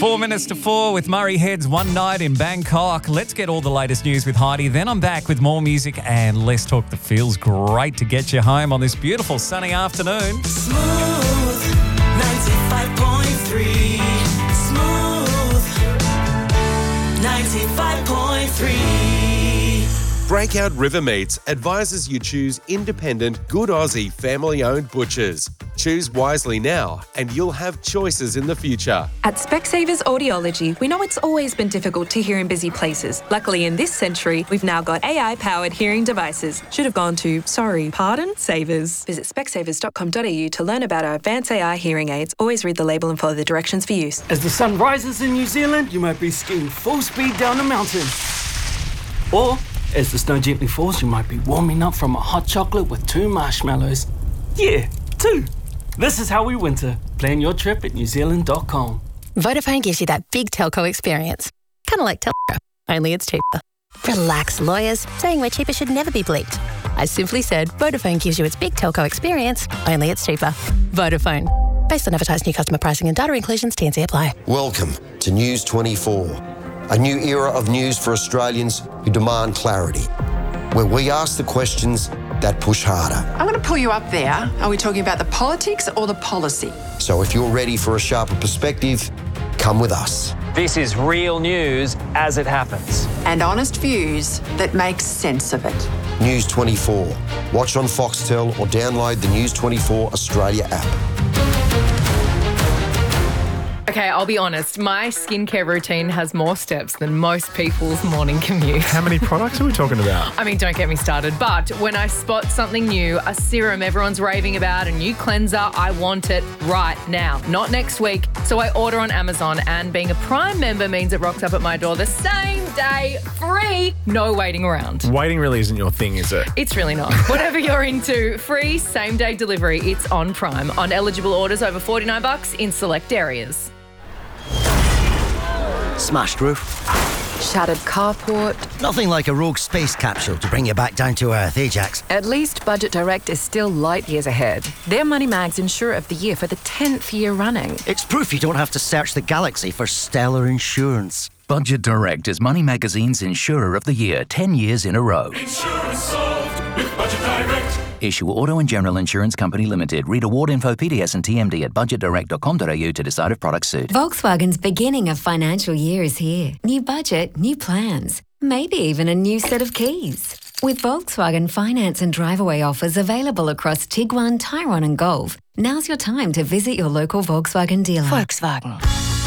4 minutes to 4 with Murray Head's One Night in Bangkok. Let's get all the latest news with Heidi. Then I'm back with more music and less talk that feels great to get you home on this beautiful sunny afternoon. Smooth 95.3. Smooth 95.3. Breakout River Meats advises you choose independent, good Aussie, family-owned butchers. Choose wisely now and you'll have choices in the future. At Specsavers Audiology, we know it's always been difficult to hear in busy places. Luckily, in this century, we've now got AI-powered hearing devices. Should have gone to, Savers. Visit specsavers.com.au to learn about our advanced AI hearing aids. Always read the label and follow the directions for use. As the sun rises in New Zealand, you might be skiing full speed down a mountain. Or, as the snow gently falls, you might be warming up from a hot chocolate with 2 marshmallows. Yeah, 2. This is how we winter. Plan your trip at newzealand.com. Vodafone gives you that big telco experience. Kind of like Telco, only it's cheaper. Relax, lawyers. Saying we're cheaper should never be bleeped. I simply said Vodafone gives you its big telco experience, only it's cheaper. Vodafone. Based on advertised new customer pricing and data inclusions, T&C apply. Welcome to News 24, a new era of news for Australians who demand clarity, where we ask the questions that push harder. I'm going to pull you up there. Are we talking about the politics or the policy? So if you're ready for a sharper perspective, come with us. This is real news as it happens. And honest views that make sense of it. News 24. Watch on Foxtel or download the News 24 Australia app. Okay, I'll be honest. My skincare routine has more steps than most people's morning commute. How many products are we talking about? I mean, don't get me started. But when I spot something new, a serum everyone's raving about, a new cleanser, I want it right now, not next week. So I order on Amazon, and being a Prime member means it rocks up at my door the same day, free, no waiting around. Waiting really isn't your thing, is it? It's really not. Whatever you're into, free same-day delivery, it's on Prime. On eligible orders over $49 in select areas. Smashed roof. Shattered carport. Nothing like a rogue space capsule to bring you back down to earth, eh, Jax? At least Budget Direct is still light years ahead. They're Money Mag's Insurer of the Year for the 10th year running. It's proof you don't have to search the galaxy for stellar insurance. Budget Direct is Money Magazine's Insurer of the Year 10 years in a row. Insurance solved with Budget Direct. Issue Auto and General Insurance Company Limited. Read award info, PDS and TMD at budgetdirect.com.au to decide if products suit. Volkswagen's beginning of financial year is here. New budget, new plans, maybe even a new set of keys. With Volkswagen finance and drive-away offers available across Tiguan, Tyrone and Golf, now's your time to visit your local Volkswagen dealer. Volkswagen.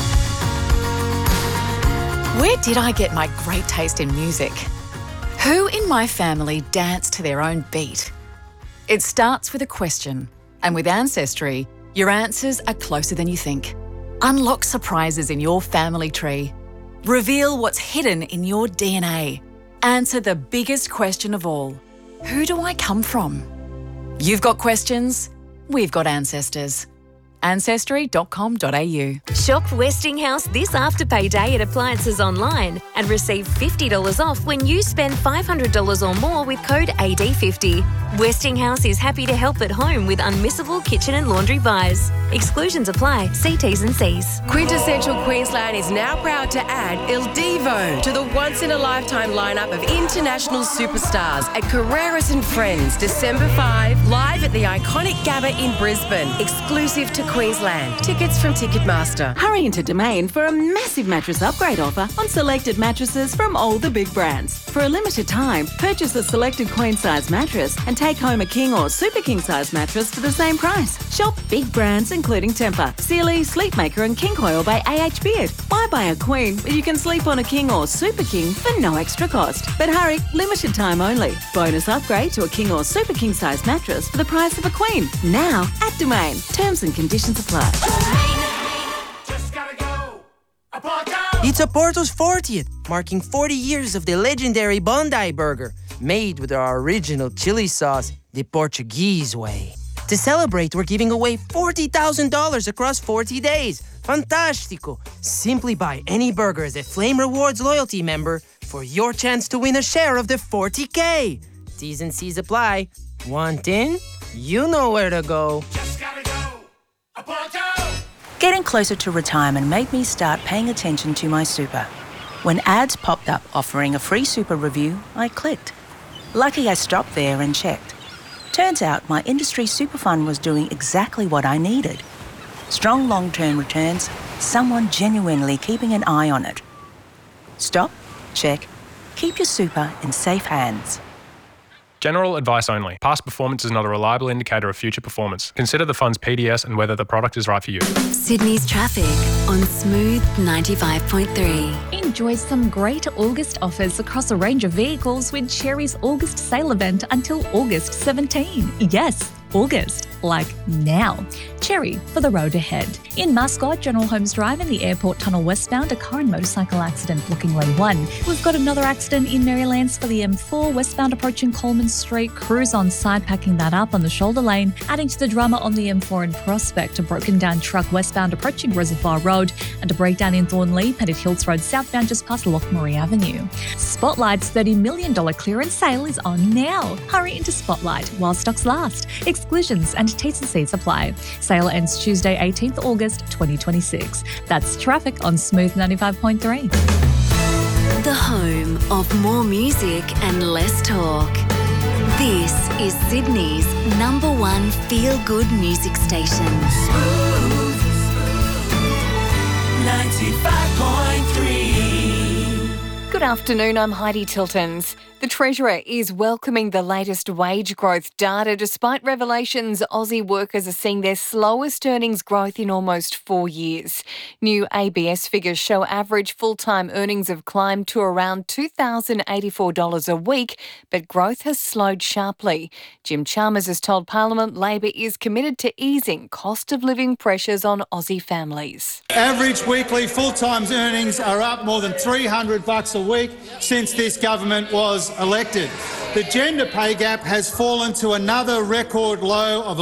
Where did I get my great taste in music? Who in my family danced to their own beat? It starts with a question, and with Ancestry, your answers are closer than you think. Unlock surprises in your family tree. Reveal what's hidden in your DNA. Answer the biggest question of all. Who do I come from? You've got questions, we've got ancestors. Ancestry.com.au. Shop Westinghouse this Afterpay Day at Appliances Online and receive $50 off when you spend $500 or more with code AD50. Westinghouse is happy to help at home with unmissable kitchen and laundry buys. Exclusions apply. See T's and C's. Quintessential Queensland is now proud to add Il Divo to the once-in-a-lifetime lineup of international superstars at Carreras and Friends, December 5, live at the iconic Gabba in Brisbane, exclusive to Queensland. Tickets from Ticketmaster. Hurry into Domain for a massive mattress upgrade offer on selected mattresses from all the big brands. For a limited time, purchase a selected queen-size mattress and take home a king or super king-size mattress for the same price. Shop big brands including Tempur, Sealy, Sleepmaker and King Coil by AH Beard. Why buy a queen when you can sleep on a king or super king for no extra cost? But hurry, limited time only. Bonus upgrade to a king or super king-size mattress for the price of a queen. Now at Domain. Terms and conditions apply. It's Porto's 40th, marking 40 years of the legendary Bondi Burger, made with our original chili sauce, the Portuguese way. To celebrate, we're giving away $40,000 across 40 days. Fantastico! Simply buy any burger as a Flame Rewards loyalty member for your chance to win a share of the $40K. T's and C's apply. Want in? You know where to go. Just gotta go. Getting closer to retirement made me start paying attention to my super. When ads popped up offering a free super review, I clicked. Lucky I stopped there and checked. Turns out my industry super fund was doing exactly what I needed. Strong long-term returns, someone genuinely keeping an eye on it. Stop, check, keep your super in safe hands. General advice only. Past performance is not a reliable indicator of future performance. Consider the fund's PDS and whether the product is right for you. Sydney's traffic on Smooth 95.3. Enjoy some great August offers across a range of vehicles with Cherry's August sale event until August 17. Yes, August, like now. Cherry for the road ahead. In Mascot, General Holmes Drive in the Airport Tunnel westbound, a car and motorcycle accident blocking lane 1. We've got another accident in Marylands for the M4 westbound approaching Coleman Street. Crews on site packing that up on the shoulder lane. Adding to the drama on the M4 in Prospect, a broken down truck westbound approaching Reservoir Road and a breakdown in Thornley, Pettit Hills Road southbound just past Lochmarie Avenue. Spotlight's $30 million clearance sale is on now. Hurry into Spotlight while stocks last. Exclusions and T's and C's apply. Sale ends Tuesday, 18th August 2026. That's traffic on Smooth 95.3. The home of more music and less talk. This is Sydney's #1 feel-good music station. Smooth 95.3. Good afternoon, I'm Heidi Tiltons. The Treasurer is welcoming the latest wage growth data despite revelations Aussie workers are seeing their slowest earnings growth in almost 4 years. New ABS figures show average full-time earnings have climbed to around $2,084 a week, but growth has slowed sharply. Jim Chalmers has told Parliament Labor is committed to easing cost of living pressures on Aussie families. Average weekly full-time earnings are up more than $300 a week since this government was elected. The gender pay gap has fallen to another record low of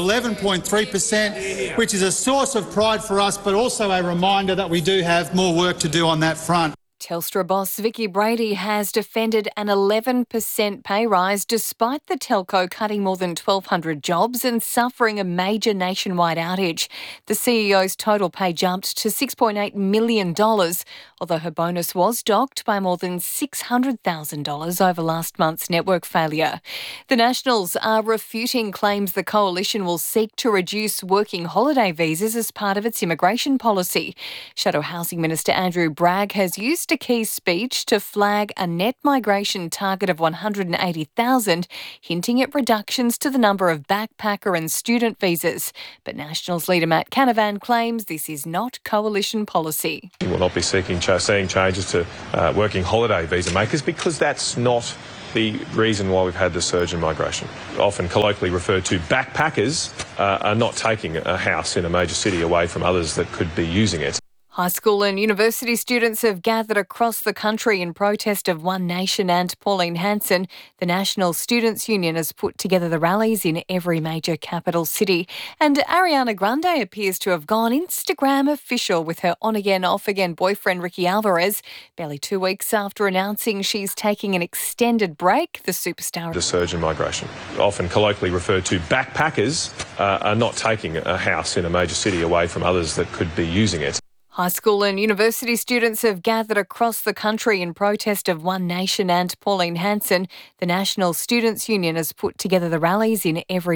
11.3%, which is a source of pride for us, but also a reminder that we do have more work to do on that front. Telstra boss Vicky Brady has defended an 11% pay rise despite the telco cutting more than 1,200 jobs and suffering a major nationwide outage. The CEO's total pay jumped to $6.8 million, although her bonus was docked by more than $600,000 over last month's network failure. The Nationals are refuting claims the coalition will seek to reduce working holiday visas as part of its immigration policy. Shadow Housing Minister Andrew Bragg has used a key speech to flag a net migration target of 180,000, hinting at reductions to the number of backpacker and student visas. But Nationals leader Matt Canavan claims this is not coalition policy. We will not be seeing changes to working holiday visa makers because that's not the reason why we've had the surge in migration. Often colloquially referred to, backpackers are not taking a house in a major city away from others that could be using it. High school and university students have gathered across the country in protest of One Nation and Pauline Hanson. The National Students' Union has put together the rallies in every major capital city. And Ariana Grande appears to have gone Instagram official with her on-again, off-again boyfriend Ricky Alvarez. Barely 2 weeks after announcing she's taking an extended break, the superstar... The surge in migration. Often colloquially referred to, backpackers are not taking a house in a major city away from others that could be using it. High school and university students have gathered across the country in protest of One Nation and Pauline Hanson. The National Students' Union has put together the rallies in every